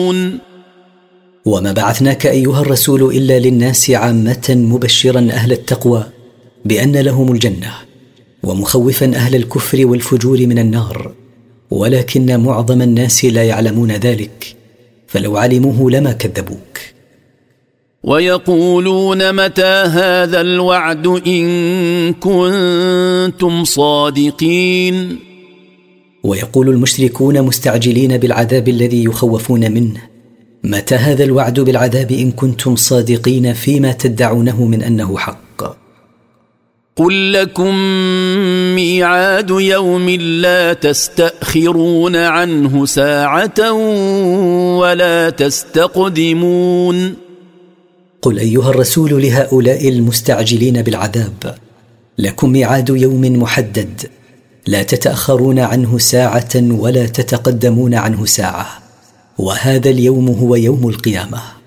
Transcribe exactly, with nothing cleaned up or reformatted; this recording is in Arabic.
وما بعثناك أيها الرسول إلا للناس عامة مبشرا أهل التقوى بأن لهم الجنة ومخوفا أهل الكفر والفجور من النار، ولكن معظم الناس لا يعلمون ذلك، فلو علموه لما كذبوك. ويقولون متى هذا الوعد إن كنتم صادقين. ويقول المشركون مستعجلين بالعذاب الذي يخوفون منه: متى هذا الوعد بالعذاب إن كنتم صادقين فيما تدعونه من أنه حق؟ قل لكم ميعاد يوم لا تستأخرون عنه ساعة ولا تستقدمون. قل أيها الرسول لهؤلاء المستعجلين بالعذاب: لكم ميعاد يوم محدد لا تتأخرون عنه ساعة ولا تتقدمون عنه ساعة، وهذا اليوم هو يوم القيامة.